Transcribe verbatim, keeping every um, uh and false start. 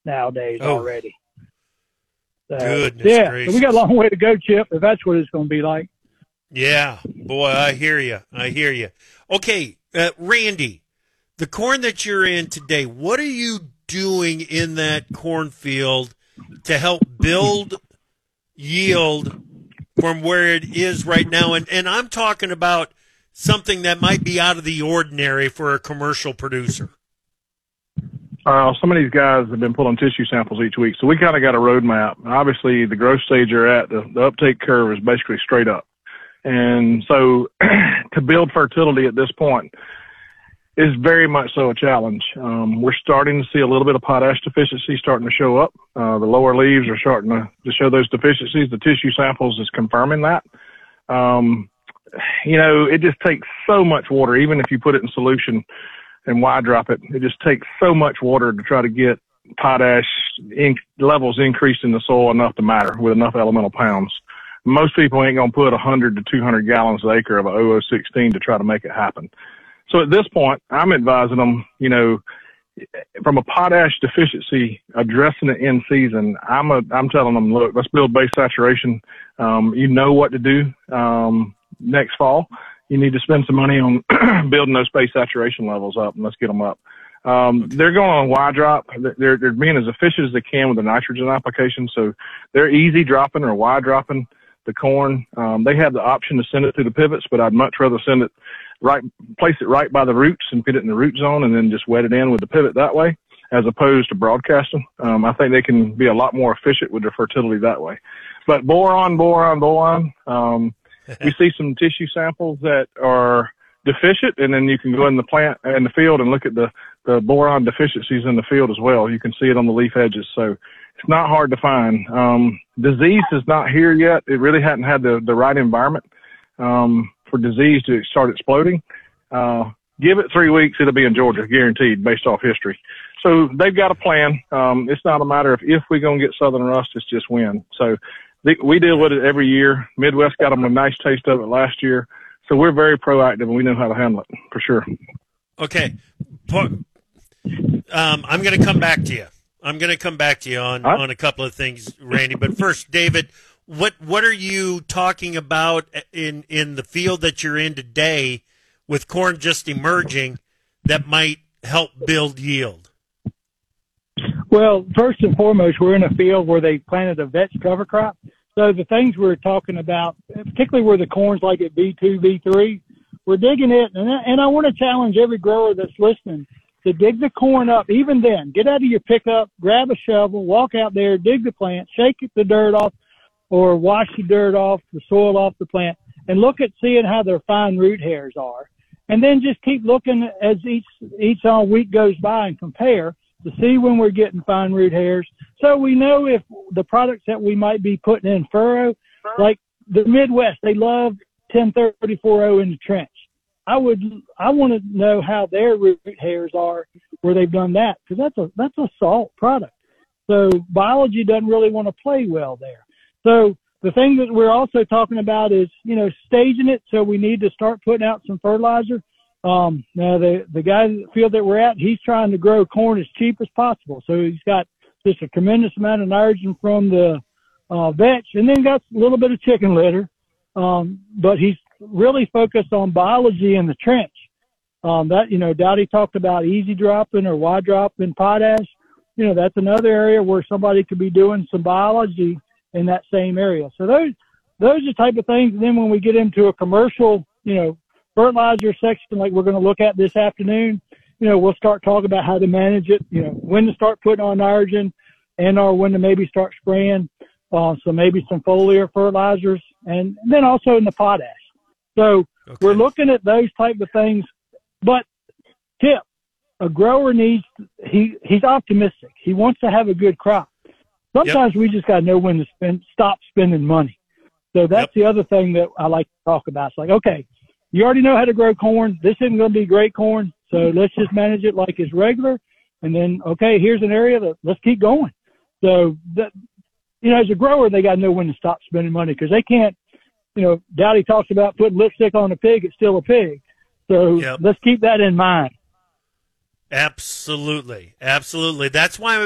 nowadays oh. already. So, Goodness yeah, gracious. so we got a long way to go, Chip, if that's what it's going to be like. Yeah, boy, I hear you. I hear you. Okay, uh, Randy, the corn that you're in today, what are you doing in that cornfield to help build yield from where it is right now? And, and I'm talking about something that might be out of the ordinary for a commercial producer. Uh, some of these guys have been pulling tissue samples each week, so we kind of got a roadmap. Obviously, the growth stage you're at, the, the uptake curve is basically straight up. And so to build fertility at this point is very much so a challenge. Um, we're starting to see a little bit of potash deficiency starting to show up. Uh, the lower leaves are starting to, to show those deficiencies. The tissue samples is confirming that. Um, you know, it just takes so much water, even if you put it in solution and wide drop it. It just takes so much water to try to get potash in, levels increased in the soil enough to matter with enough elemental pounds. Most people ain't going to put one hundred to two hundred gallons an acre of a oh oh sixteen to try to make it happen. So at this point, I'm advising them, you know, from a potash deficiency, addressing it in season, I'm a, I'm telling them, look, let's build base saturation. Um, you know what to do, um, next fall. You need to spend some money on building those base saturation levels up, and let's get them up. Um, they're going on Y drop. They're, they're being as efficient as they can with the nitrogen application. So they're easy dropping or Y dropping the corn. Um, they have the option to send it through the pivots, but I'd much rather send it right, place it right by the roots and put it in the root zone and then just wet it in with the pivot that way, as opposed to broadcasting. Um, I think they can be a lot more efficient with their fertility that way. But boron, boron, boron, um, we see some tissue samples that are deficient, and then you can go in the plant in the field and look at the, the boron deficiencies in the field as well. You can see it on the leaf edges. So it's not hard to find. Um, disease is not here yet. It really hadn't had the, the right environment, um, for disease to start exploding. Uh, give it three weeks, it'll be in Georgia, guaranteed, based off history. So they've got a plan. Um, it's not a matter of if we're going to get southern rust, it's just when. So they, we deal with it every year. Midwest got them a nice taste of it last year. So we're very proactive, and we know how to handle it, for sure. Okay. Um, I'm going to come back to you. I'm going to come back to you on, right. on a couple of things, Randy. But first, David, what what are you talking about in, in the field that you're in today with corn just emerging that might help build yield? Well, first and foremost, we're in a field where they planted a vetch cover crop. So the things we're talking about, particularly where the corn's like at V two, V three, we're digging it. And I, and I want to challenge every grower that's listening to dig the corn up. Even then, get out of your pickup, grab a shovel, walk out there, dig the plant, shake the dirt off, or wash the dirt off, the soil off the plant, and look at seeing how their fine root hairs are. And then just keep looking as each, each uh, week goes by and compare to see when we're getting fine root hairs. So we know if the products that we might be putting in furrow, like the Midwest, they love ten thirty-four oh in the trench. I would, I want to know how their root hairs are where they've done that, because that's a, that's a salt product. So biology doesn't really want to play well there. So the thing that we're also talking about is, you know, staging it. So we need to start putting out some fertilizer. Um, now the, the guy in the field that we're at, he's trying to grow corn as cheap as possible. So he's got just a tremendous amount of nitrogen from the, uh, vetch, and then got a little bit of chicken litter. Um, but he's really focused on biology in the trench. Um, that, you know, Dowdy talked about easy dropping or wide dropping potash. You know, that's another area where somebody could be doing some biology in that same area. So those, those are the type of things. And then when we get into a commercial, you know, fertilizer section, like we're going to look at this afternoon, you know, we'll start talking about how to manage it, you know, when to start putting on nitrogen and or when to maybe start spraying. Uh, so maybe some foliar fertilizers, and then also in the potash. So okay. We're looking at those type of things. But tip, a grower needs, he, he's optimistic. He wants to have a good crop. Sometimes yep. we just got to know when to spend, stop spending money. So that's yep. the other thing that I like to talk about. It's like, okay, you already know how to grow corn. This isn't going to be great corn. So let's just manage it like it's regular. And then, okay, here's an area that let's keep going. So that, you know, as a grower, they got to know when to stop spending money, because they can't, you know, Dowdy talks about putting lipstick on a pig. It's still a pig. So yep. let's keep that in mind. Absolutely. Absolutely. That's why